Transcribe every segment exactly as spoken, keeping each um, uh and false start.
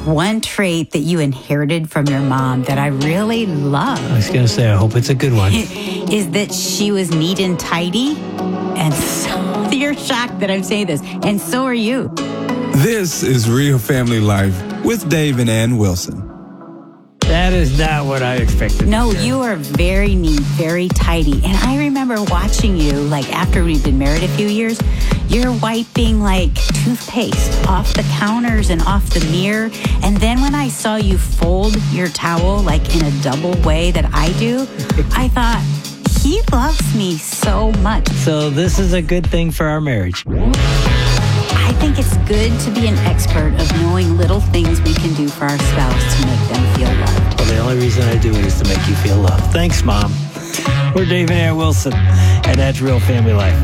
one trait that you inherited from your mom that I really love. I was going to say, I hope it's a good one. Is that she was neat and tidy. And so you're shocked that I'm saying this. And so are you. This is Real Family Life with Dave and Ann Wilson. That is not what I expected. No, you are very neat, very tidy. And I remember watching you, like, after we've been married a few years, you're wiping, like, toothpaste off the counters and off the mirror. And then when I saw you fold your towel, like, in a double way that I do, I thought, he loves me so much. So this is a good thing for our marriage. I think it's good to be an expert of knowing little things we can do for our spouse to make them feel loved. Well, the only reason I do it is to make you feel loved. Thanks, Mom. We're Dave and Ann Wilson, and that's Real Family Life.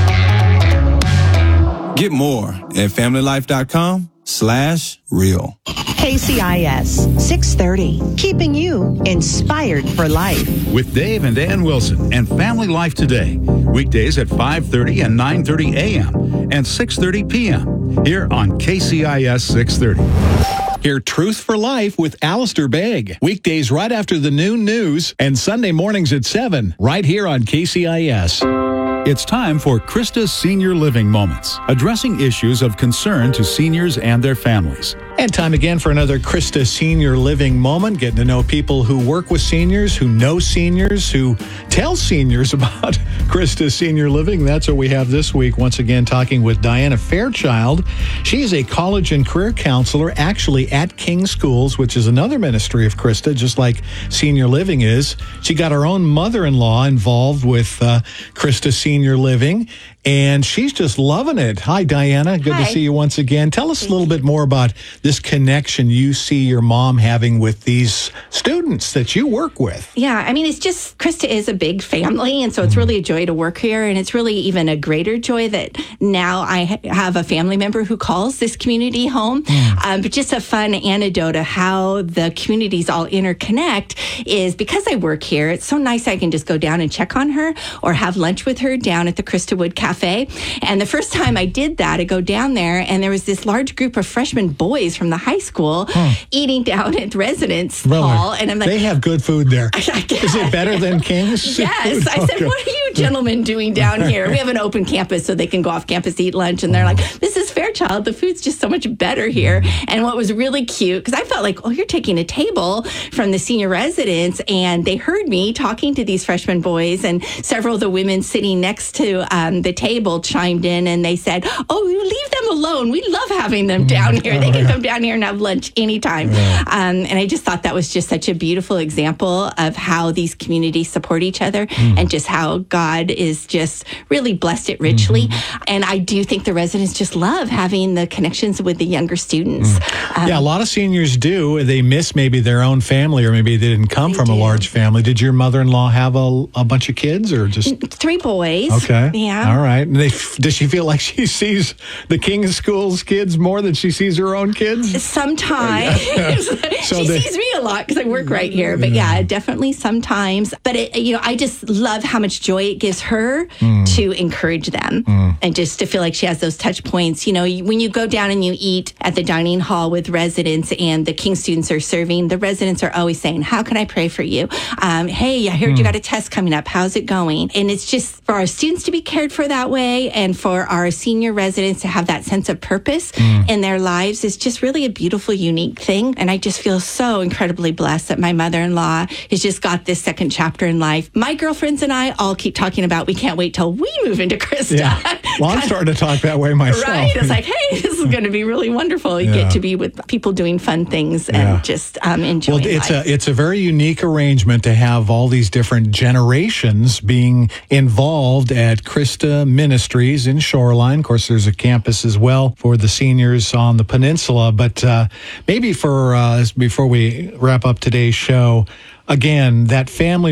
Get more at familylife.com slash real. K C I S six thirty, keeping you inspired for life. With Dave and Ann Wilson and Family Life Today. Weekdays at five thirty and nine thirty a.m. and six thirty p.m. here on K C I S six thirty. Hear Truth for Life with Alistair Begg. Weekdays right after the noon news and Sunday mornings at seven, right here on K C I S. It's time for Krista's Senior Living Moments, addressing issues of concern to seniors and their families. And time again for another Krista Senior Living Moment, getting to know people who work with seniors, who know seniors, who tell seniors about Krista Senior Living. That's what we have this week. Once again, talking with Diana Fairchild. She's a college and career counselor actually at King Schools, which is another ministry of Krista, just like Senior Living is. She got her own mother-in-law involved with uh, Krista Senior Living, and she's just loving it. Hi, Diana. Good Hi. to see you once again. Tell us a little bit more about this connection you see your mom having with these students that you work with. Yeah, I mean, it's just, Krista is a big family, and so it's really a joy to work here, and it's really even a greater joy that now I ha- have a family member who calls this community home. Mm. Um, but just a fun anecdote of how the communities all interconnect is because I work here, it's so nice I can just go down and check on her or have lunch with her down at the Krista Wood Cafe. And the first time I did that, I go down there, and there was this large group of freshman boys from the high school huh. eating down at the residence really? hall. And I'm like, they have good food there. I, I Is it better than King's? Yes. I said, what are you gentlemen doing down here? We have an open campus so they can go off campus to eat lunch. And they're like, this is Fairchild. The food's just so much better here. And what was really cute, because I felt like, oh, you're taking a table from the senior residence. And they heard me talking to these freshman boys, and several of the women sitting next to um, the table chimed in, and they said, oh, you leave them alone. We love having them down here. They can come down here and have lunch anytime. Yeah. Um, and I just thought that was just such a beautiful example of how these communities support each other mm. and just how God is just really blessed it richly. Mm-hmm. And I do think the residents just love having the connections with the younger students. Mm. Um, yeah, a lot of seniors do. They miss maybe their own family, or maybe they didn't come from do. a large family. Did your mother-in-law have a, a bunch of kids, or just three boys? Okay. Yeah. All right. And they, does she feel like she sees the King Schools kids more than she sees her own kids? Sometimes. so she they, sees me a lot because I work right here. But yeah, definitely sometimes. But it, you know, I just love how much joy it gives her mm. to encourage them mm. and just to feel like she has those touch points. You know, when you go down and you eat at the dining hall with residents and the King students are serving, the residents are always saying, how can I pray for you? Um, hey, I heard mm. you got a test coming up. How's it going? And it's just for our students to be cared for that way, and for our senior residents to have that sense of purpose mm. in their lives is just really a beautiful, unique thing. And I just feel so incredibly blessed that my mother-in-law has just got this second chapter in life. My girlfriends and I all keep talking about we can't wait till we move into Krista. Yeah. Well, I'm starting to talk that way myself. Right? It's like, hey, this is going to be really wonderful. You yeah. get to be with people doing fun things and yeah. just um, enjoying Well, it's life. a it's a very unique arrangement to have all these different generations being involved at Krista Ministries in Shoreline. Of course, there's a campus as well for the seniors on the peninsula. But uh, maybe for uh, before we wrap up today's show, again, that family